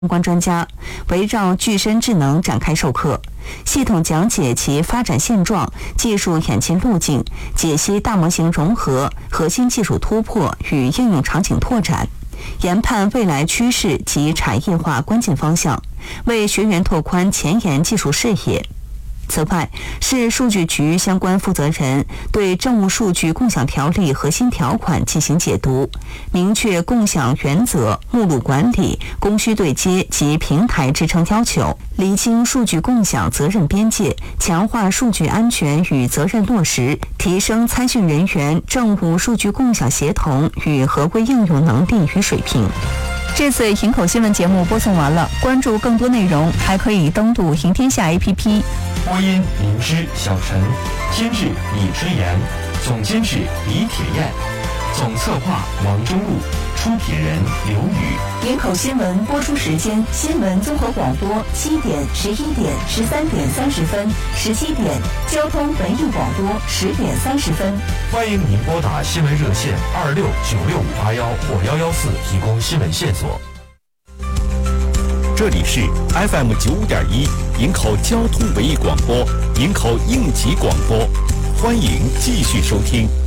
相关专家围绕具身智能展开授课，系统讲解其发展现状、技术演进路径，解析大模型融合、核心技术突破与应用场景拓展，研判未来趋势及产业化关键方向，为学员拓宽前沿技术视野。此外，市数据局相关负责人对政务数据共享条例核心条款进行解读，明确共享原则、目录管理、供需对接及平台支撑要求，厘清数据共享责任边界，强化数据安全与责任落实，提升参训人员政务数据共享协同与合规应用能力与水平。这次营口新闻节目播送完了，关注更多内容还可以登录赢天下 APP。 播音林芝、小陈，监制李之言，总监制李铁燕，总策划王中路，出品人刘宇。 营口新闻播出时间：新闻综合广播7点、11点、13点30分、17点；交通文艺广播10点30分。 欢迎您拨打新闻热线26965881或114提供新闻线索。这里是 FM 95.1营口交通文艺广播，营口应急广播，欢迎继续收听。